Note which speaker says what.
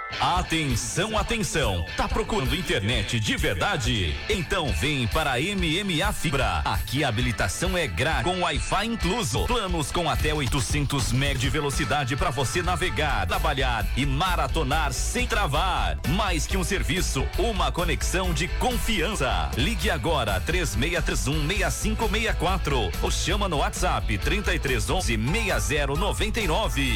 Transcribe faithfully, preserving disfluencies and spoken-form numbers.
Speaker 1: Atenção, atenção! Tá procurando internet de verdade? Então vem para a M M A Fibra. Aqui a habilitação é grátis com Wi-Fi incluso. Planos com até oitocentos megas de velocidade para você navegar, trabalhar e maratonar sem travar. Mais que um serviço, uma conexão de confiança. Ligue agora três seis três um, seis cinco seis quatro ou chama no WhatsApp trinta e três onze, sessenta nove.